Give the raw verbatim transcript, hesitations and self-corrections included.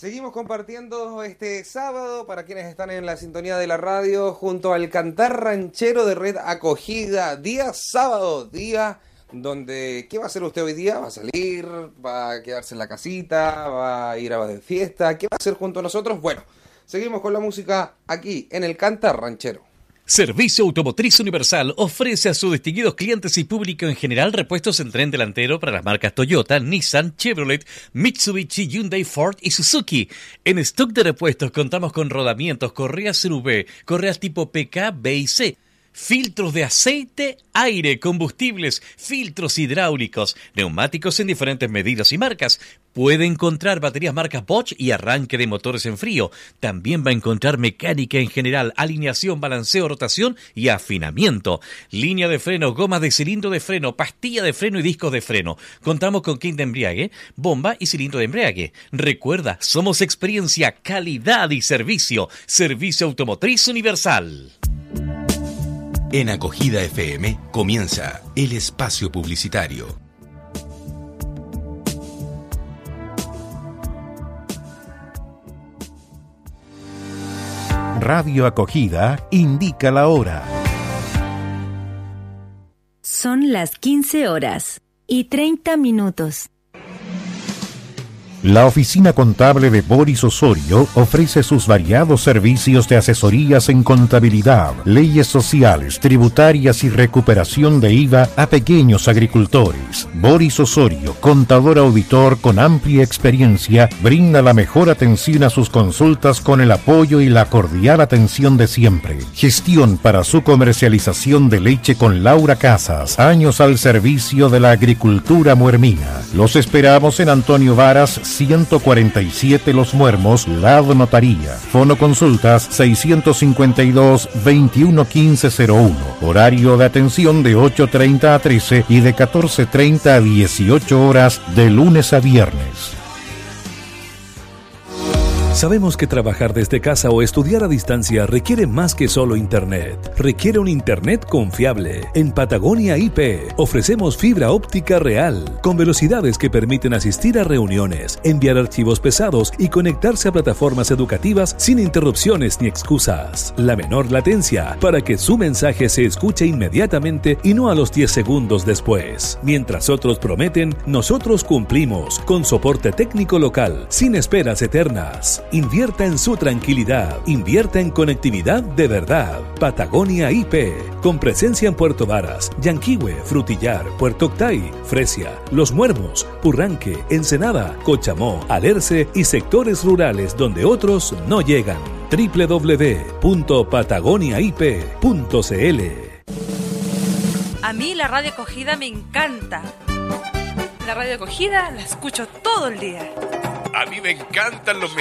Seguimos compartiendo este sábado para quienes están en la sintonía de la radio junto al Cantar Ranchero de Red Acogida. Día sábado, día donde... ¿Qué va a hacer usted hoy día? ¿Va a salir? ¿Va a quedarse en la casita? ¿Va a ir a de fiesta? ¿Qué va a hacer junto a nosotros? Bueno, seguimos con la música aquí en el Cantar Ranchero. Servicio Automotriz Universal ofrece a sus distinguidos clientes y público en general repuestos en tren delantero para las marcas Toyota, Nissan, Chevrolet, Mitsubishi, Hyundai, Ford y Suzuki. En stock de repuestos contamos con rodamientos, correas C V, correas tipo P K, B y C, filtros de aceite, aire, combustibles, filtros hidráulicos, neumáticos en diferentes medidas y marcas. Puede encontrar baterías marcas Bosch y arranque de motores en frío. También va a encontrar mecánica en general, alineación, balanceo, rotación y afinamiento. Línea de freno, gomas de cilindro de freno, pastilla de freno y discos de freno. Contamos con kit de embriague, bomba y cilindro de embriague. Recuerda, somos experiencia, calidad y servicio. Servicio Automotriz Universal. En Acogida F M comienza el espacio publicitario. Radio Acogida indica la hora. Son las quince horas y treinta minutos. La oficina contable de Boris Osorio ofrece sus variados servicios de asesorías en contabilidad, leyes sociales, tributarias y recuperación de I V A a pequeños agricultores. Boris Osorio, contador auditor con amplia experiencia, brinda la mejor atención a sus consultas con el apoyo y la cordial atención de siempre. Gestión para su comercialización de leche con Laura Casas, años al servicio de la agricultura muermina. Los esperamos en Antonio Varas, ciento cuarenta y siete Los Muermos, Lado Notaría. Fono consultas seiscientos cincuenta y dos, veintiuno quince cero uno. Horario de atención de ocho treinta a trece y de catorce treinta a dieciocho horas de lunes a viernes. Sabemos que trabajar desde casa o estudiar a distancia requiere más que solo internet. Requiere un internet confiable. En Patagonia I P ofrecemos fibra óptica real, con velocidades que permiten asistir a reuniones, enviar archivos pesados y conectarse a plataformas educativas sin interrupciones ni excusas. La menor latencia para que su mensaje se escuche inmediatamente y no a los diez segundos después. Mientras otros prometen, nosotros cumplimos, con soporte técnico local, sin esperas eternas. Invierta en su tranquilidad. Invierta en conectividad de verdad. Patagonia I P. Con presencia en Puerto Varas, Yanquihue, Frutillar, Puerto Octay, Fresia, Los Muermos, Purranque, Ensenada, Cochamó, Alerce y sectores rurales donde otros no llegan. doble u doble u doble u punto patagonia i p punto c l. A mí la radio acogida me encanta. La radio acogida la escucho todo el día. A mí me encantan los